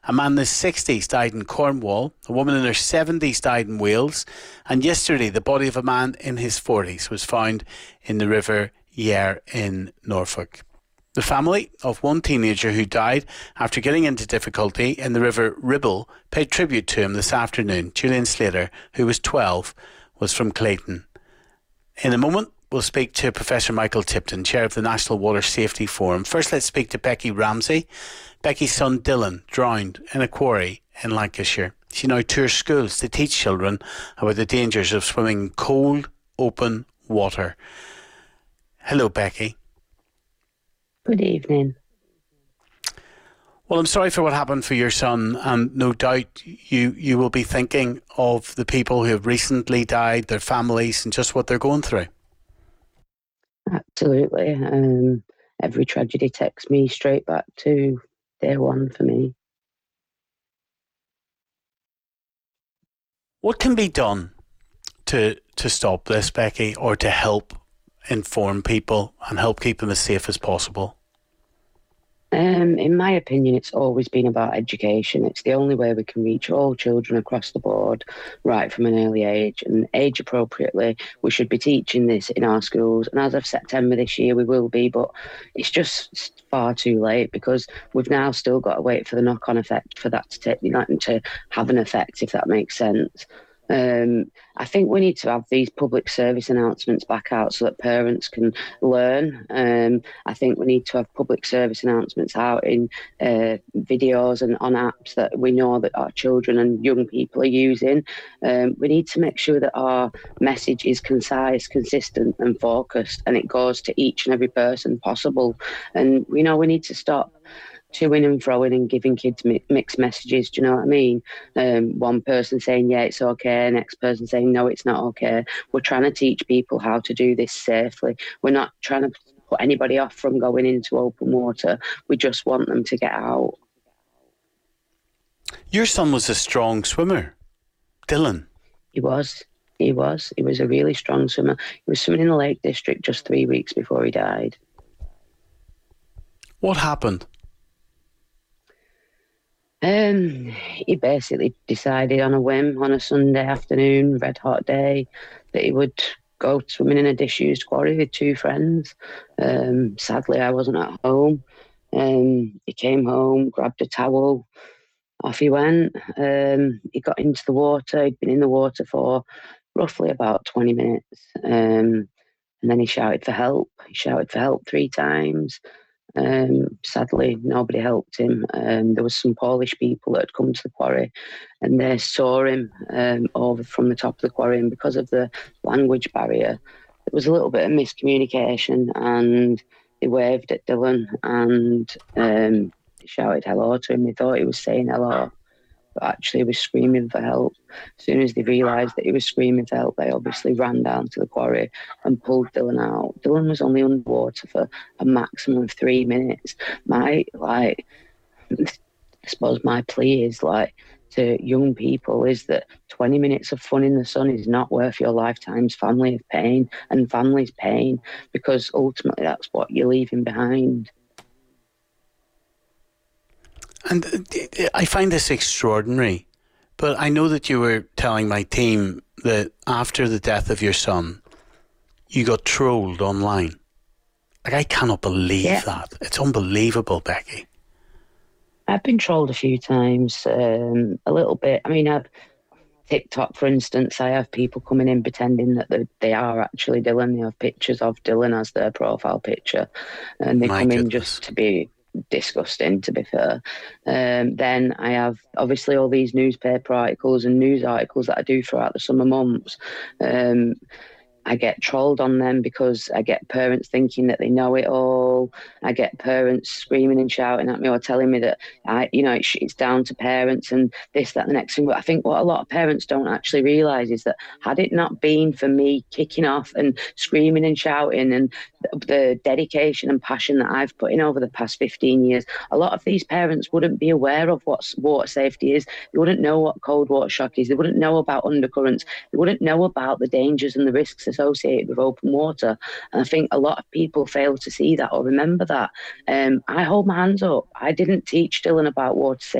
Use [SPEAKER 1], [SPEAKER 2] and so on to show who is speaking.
[SPEAKER 1] A man in his 60s died in Cornwall. A woman in her 70s died in Wales. And yesterday, the body of a man in his 40s was found in the River Yare in Norfolk. The family of one teenager who died after getting into difficulty in the River Ribble paid tribute to him this afternoon. Julian Slater, who was 12, was from Clayton. In a moment, we'll speak to Professor Michael Tipton, Chair of the National Water Safety Forum. First, let's speak to Becky Ramsey. Becky's son Dylan drowned in a quarry in Lancashire. She now tours schools to teach children about the dangers of swimming in cold, open water. Hello, Becky.
[SPEAKER 2] Good evening.
[SPEAKER 1] Well, I'm sorry for what happened for your son, and no doubt you will be thinking of the people who have recently died, their families, and just what they're going through.
[SPEAKER 2] Absolutely. Every tragedy takes me straight back to day one for me.
[SPEAKER 1] What can be done to stop this, Becky, or to help inform people and help keep them as safe as possible?
[SPEAKER 2] In my opinion, it's always been about education. It's the only way we can reach all children across the board, right from an early age, and age appropriately. We should be teaching this in our schools. And as of September this year, we will be, but it's just far too late because we've now still got to wait for the knock-on effect for that to have an effect, if that makes sense. I think we need to have these public service announcements back out so that parents can learn. I think we need to have public service announcements out in videos and on apps that we know that our children and young people are using. We need to make sure that our message is concise, consistent and focused, and it goes to each and every person possible. And we need to stop toing and froing and giving kids mixed messages. Do you know what I mean? One person saying, yeah, it's okay. Next person saying, no, it's not okay. We're trying to teach people how to do this safely. We're not trying to put anybody off from going into open water. We just want them to get out.
[SPEAKER 1] Your son was a strong swimmer, Dylan.
[SPEAKER 2] He was a really strong swimmer. He was swimming in the Lake District just 3 weeks before he died.
[SPEAKER 1] What happened?
[SPEAKER 2] He basically decided on a whim on a Sunday afternoon, red hot day, that he would go swimming in a disused quarry with two friends. Sadly, I wasn't at home. He came home, grabbed a towel, off he went. He got into the water. He'd been in the water for roughly about 20 minutes. And then he shouted for help. He shouted for help 3 times. Sadly, nobody helped him. There was some Polish people that had come to the quarry and they saw him over from the top of the quarry, and because of the language barrier, there was a little bit of miscommunication, and they waved at Dylan and shouted hello to him. They thought he was saying hello, but actually he was screaming for help. As soon as they realised that he was screaming for help, they obviously ran down to the quarry and pulled Dylan out. Dylan was only underwater for a maximum of 3 minutes. I suppose my plea is to young people is that 20 minutes of fun in the sun is not worth your lifetime's family of pain and family's pain, because ultimately that's what you're leaving behind.
[SPEAKER 1] And I find this extraordinary, but I know that you were telling my team that after the death of your son, you got trolled online. I cannot believe that. It's unbelievable, Becky.
[SPEAKER 2] I've been trolled a few times, a little bit. I mean, TikTok, for instance, I have people coming in pretending that they are actually Dylan. They have pictures of Dylan as their profile picture, and they come in just to be disgusting, to be fair. Then I have obviously all these newspaper articles and news articles that I do throughout the summer months. I get trolled on them because I get parents thinking that they know it all. I get parents screaming and shouting at me or telling me that it's down to parents and this, that, and the next thing. But I think what a lot of parents don't actually realise is that had it not been for me kicking off and screaming and shouting and the dedication and passion that I've put in over the past 15 years, a lot of these parents wouldn't be aware of what water safety is. They wouldn't know what cold water shock is. They wouldn't know about undercurrents. They wouldn't know about the dangers and the risks associated with open water. And I think a lot of people fail to see that or remember that. I hold my hands up. I didn't teach Dylan about water safety.